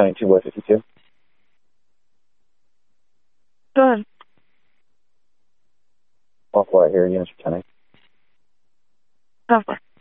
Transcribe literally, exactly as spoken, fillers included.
County two by fifty-two. Go ahead. All quiet here, units for ten eight. Go for it.